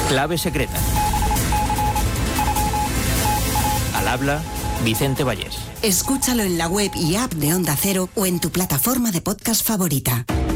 Clave secreta. Al habla, Vicente Vallés. Escúchalo en la web y app de Onda Cero o en tu plataforma de podcast favorita.